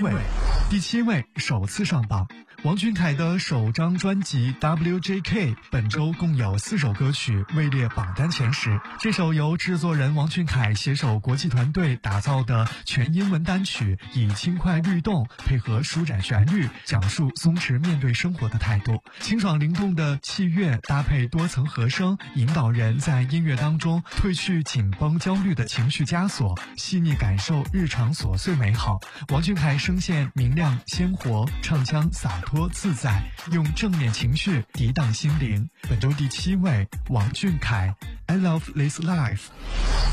位。第7位，首次上榜。王俊凯的首张专辑 WJK 本周共有4首歌曲位列榜单前10。这首由制作人王俊凯携手国际团队打造的全英文单曲，以轻快律动配合舒展旋律，讲述松弛面对生活的态度。清爽灵动的器乐搭配多层和声，引导人在音乐当中褪去紧绷焦虑的情绪枷锁，细腻感受日常琐碎美好。王俊凯声线明亮鲜活，唱腔洒脱自在，用正面情绪涤荡心灵。本周第7位，王俊凯 I Love This Life。